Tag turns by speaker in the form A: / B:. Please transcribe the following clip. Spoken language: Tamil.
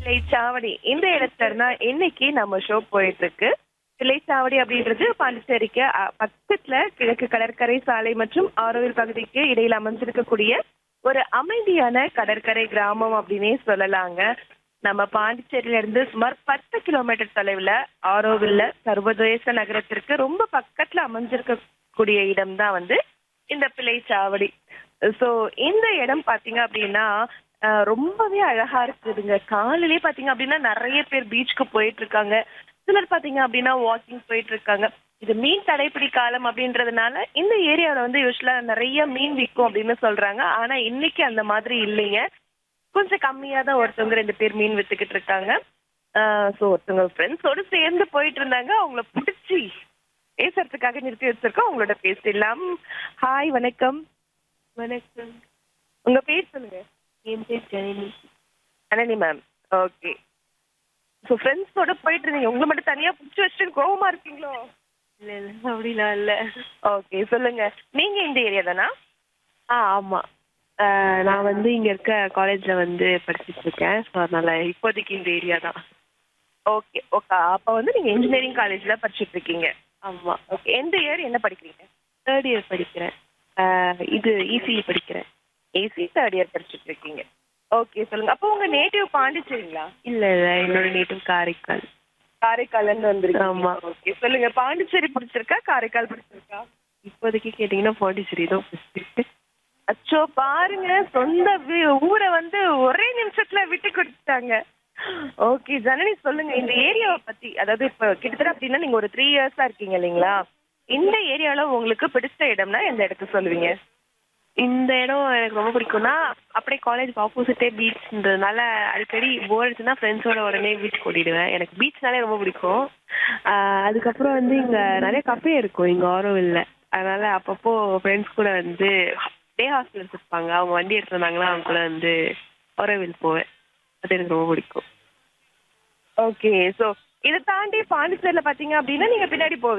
A: பிள்ளைச்சாவடி இந்த இடத்துல இருந்தா இன்னைக்கு நம்ம ஷோ போயிட்டு இருக்கு. பிள்ளைச்சாவடி அப்படின்றது பாண்டிச்சேரிக்கு பக்கத்துல கிழக்கு கடற்கரை சாலை மற்றும் ஆரோவில் பகுதிக்கு இடையில் அமைஞ்சிருக்கக்கூடிய ஒரு அமைதியான கடற்கரை கிராமம் அப்படின்னே சொல்லலாங்க. நம்ம பாண்டிச்சேரியில இருந்து சுமார் 10 கிலோமீட்டர் தொலைவுல ஆரோவில்ல சர்வதேச நகரத்திற்கு ரொம்ப பக்கத்துல அமைஞ்சிருக்கக்கூடிய இடம் தான் வந்து இந்த பிள்ளைச்சாவடி. சோ இந்த இடம் பாத்தீங்க அப்படின்னா ரொம்பவே அழகா இருக்குதுங்க. காலையிலே பாத்தீங்க அப்படின்னா நிறைய பேர் பீச்சுக்கு போயிட்டு இருக்காங்க. சிலர் பாத்தீங்க அப்படின்னா வாக்கிங் போயிட்டு இருக்காங்க. இது மீன் தடைப்பிடி காலம் அப்படின்றதுனால இந்த ஏரியாவில வந்து யூஸ்வலா நிறைய மீன் விற்கும் அப்படின்னு சொல்றாங்க. ஆனா இன்னைக்கு அந்த மாதிரி இல்லைங்க. கொஞ்சம் கம்மியா தான் ஒருத்தவங்க 2 பேர் மீன் வித்துக்கிட்டு இருக்காங்க. சோ ஒருத்தவங்க ஃப்ரெண்ட்ஸோட சேர்ந்து போயிட்டு இருந்தாங்க. அவங்கள பிடிச்சி பேசுறதுக்காக நிறுத்தி வச்சிருக்கோம். அவங்களோட பேசலாம். ஹாய், வணக்கம்.
B: வணக்கம்.
A: உங்க பேர் சொல்லுங்க.
B: என் பேர் ஜனனி.
A: அனனி மேம். ஓகே. ஸோ ஃப்ரெண்ட்ஸோட போயிட்டு இருந்தீங்க. உங்களை மட்டும் தனியா பிடிச்சி வச்சுட்டு கோவமா இருக்கீங்களோ?
B: இல்ல இல்ல அப்படிலாம் இல்ல.
A: ஓகே, சொல்லுங்க. நீங்க இந்த ஏரியா தானா?
B: ஆமா. நான் வந்து இங்க இருக்க காலேஜ்ல வந்து படிச்சுட்டு இருக்கேன். ஸோ அதனால இப்போதைக்கு இந்த ஏரியா தான்.
A: Okay okay. அப்ப வந்து நீங்க இன்ஜினியரிங் காலேஜ்ல படிச்சுட்டு இருக்கீங்க.
B: ஆமா.
A: ஓகே. எந்த இயர் என்ன படிக்கிறீங்க?
B: 3rd இயர் படிக்கிறேன். இது இசிஇ படிக்கிறேன்.
A: ஏசி 3rd இயர் படிச்சுட்டு இருக்கீங்க. ஓகே, சொல்லுங்க. அப்போ உங்க நேட்டிவ் பாண்டிச்சேரிங்களா?
B: இல்ல இல்ல என்னோட நேட்டிவ் காரைக்கால்.
A: காரைக்கால்ல இருந்து வந்திருக்கீங்க.
B: ஆமா.
A: ஓகே, சொல்லுங்க. பாண்டிச்சேரி பிடிச்சிருக்கா காரைக்கால் பிடிச்சிருக்கா?
B: இப்போதைக்கு கேட்டீங்கன்னா பாண்டிச்சேரி தான் first.
A: அச்சோ, பாருங்க, சொந்த ஊரை வந்து ஒரே நிமிஷத்துல விட்டு கொடுத்துட்டாங்க. ஓகே ஜனனி, சொல்லுங்க இந்த ஏரியாவை பத்தி. அதாவது இப்ப கிட்டத்தட்ட அப்படின்னா நீங்க ஒரு 3 இயர்ஸா இருக்கீங்க இல்லைங்களா? இந்த ஏரியால உங்களுக்கு பிடிச்ச இடம்னா எந்த இடத்துக்கு சொல்லுவீங்க?
B: இந்த இடம் எனக்கு ரொம்ப பிடிக்கும்னா அப்படியே காலேஜ்க்கு ஆப்போசிட்டே பீச்ன்றதுனால அடிக்கடி போர் அடிச்சுன்னா ஃப்ரெண்ட்ஸோட உடனே பீச் கூட்டிடுவேன். எனக்கு பீச்னாலே ரொம்ப பிடிக்கும். அதுக்கப்புறம் வந்து இங்க நிறைய கஃபே இருக்கும் இங்க ஆரோவில்ல. அதனால அப்பப்போ ஃப்ரெண்ட்ஸ் கூட வந்து டே ஹாஸ்டல்ஸ் இருப்பாங்க. அவங்க வண்டி எடுத்து வந்தாங்கன்னா அவங்க கூட வந்து ஆரோவில் போவேன். அது எனக்கு ரொம்ப பிடிக்கும்.
A: ஓகே. சோ இதை தாண்டி பாண்டிச்சேரியில பாத்தீங்க அப்படின்னா நீங்க பின்னாடி போவீங்க.